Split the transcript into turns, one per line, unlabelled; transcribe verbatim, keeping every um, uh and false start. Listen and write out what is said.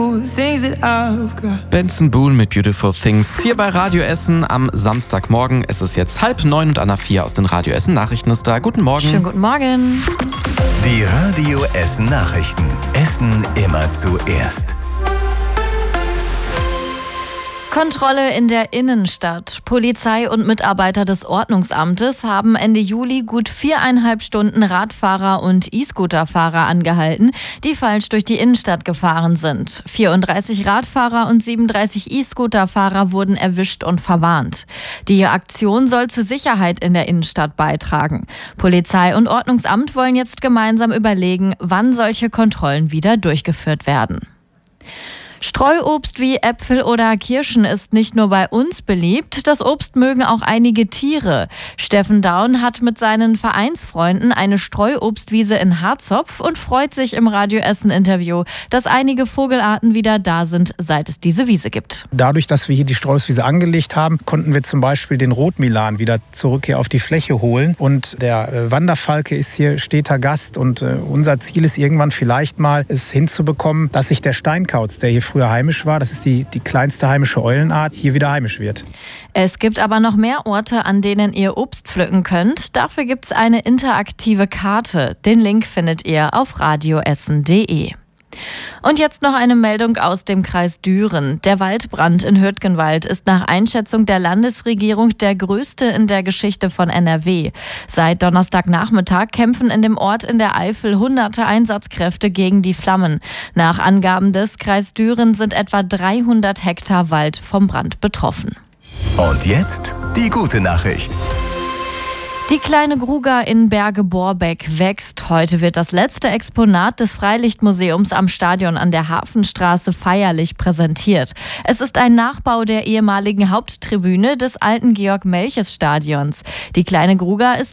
beautiful things that I've got.
Benson Boone mit Beautiful Things hier bei Radio Essen am Samstagmorgen. Es ist jetzt halb neun und Anna vier aus den Radio Essen Nachrichten ist da. Guten Morgen.
Schönen guten Morgen.
Die Radio Essen Nachrichten. Essen immer zuerst.
Kontrolle in der Innenstadt. Polizei und Mitarbeiter des Ordnungsamtes haben Ende Juli gut viereinhalb Stunden Radfahrer und E-Scooter-Fahrer angehalten, die falsch durch die Innenstadt gefahren sind. vierunddreißig Radfahrer und siebenunddreißig E-Scooter-Fahrer wurden erwischt und verwarnt. Die Aktion soll zur Sicherheit in der Innenstadt beitragen. Polizei und Ordnungsamt wollen jetzt gemeinsam überlegen, wann solche Kontrollen wieder durchgeführt werden. Streuobst wie Äpfel oder Kirschen ist nicht nur bei uns beliebt, das Obst mögen auch einige Tiere. Steffen Daun hat mit seinen Vereinsfreunden eine Streuobstwiese in Harzopf und freut sich im Radio Essen Interview, dass einige Vogelarten wieder da sind, seit es diese Wiese gibt.
Dadurch, dass wir hier die Streuobstwiese angelegt haben, konnten wir zum Beispiel den Rotmilan wieder zurück hier auf die Fläche holen. Und der Wanderfalke ist hier steter Gast und unser Ziel ist irgendwann vielleicht mal, es hinzubekommen, dass sich der Steinkauz, der hier früher heimisch war, das ist die, die kleinste heimische Eulenart, hier wieder heimisch wird.
Es gibt aber noch mehr Orte, an denen ihr Obst pflücken könnt. Dafür gibt es eine interaktive Karte. Den Link findet ihr auf radioessen punkt de. Und jetzt noch eine Meldung aus dem Kreis Düren. Der Waldbrand in Hürtgenwald ist nach Einschätzung der Landesregierung der größte in der Geschichte von N R W. Seit Donnerstagnachmittag kämpfen in dem Ort in der Eifel hunderte Einsatzkräfte gegen die Flammen. Nach Angaben des Kreis Düren sind etwa dreihundert Hektar Wald vom Brand betroffen.
Und jetzt die gute Nachricht.
Die kleine Gruga in Berge-Borbeck wächst. Heute wird das letzte Exponat des Freilichtmuseums am Stadion an der Hafenstraße feierlich präsentiert. Es ist ein Nachbau der ehemaligen Haupttribüne des alten Georg-Melches-Stadions. Die kleine Gruga ist